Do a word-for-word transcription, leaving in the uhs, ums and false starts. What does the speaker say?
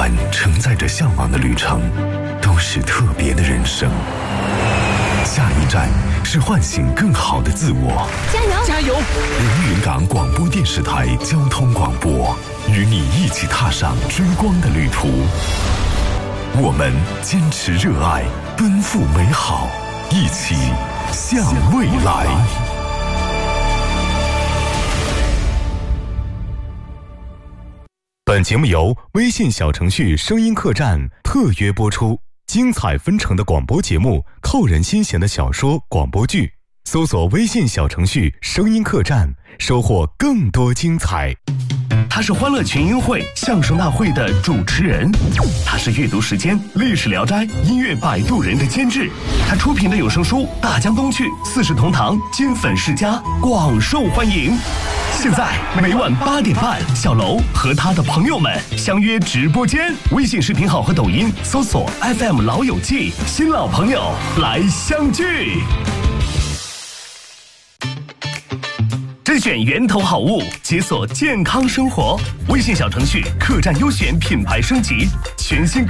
段承载着向往的旅程，都是特别的人生。下一站是唤醒更好的自我。 加油！ 加油！ 连云港广播电视台交通广播，与你一起踏上追光的旅途。我们坚持热爱，奔赴美好，一起向未来。 本节目由微信小程序声音客栈特约播出，精彩纷呈的广播节目，扣人心弦的小说、广播剧，搜索微信小程序声音客栈，收获更多精彩。 他是欢乐群英会相声大会的主持人，他是阅读时间历史聊斋音乐摆渡人的监制，他出品的有声书《大江东去》四世同堂金粉世家广受欢迎。现在每晚八点半，小楼和他的朋友们相约直播间，微信视频号和抖音搜索 F M 老友记，新老朋友来相聚。甄选源头好物，解锁健康生活。微信小程序客栈优选品牌升级，全新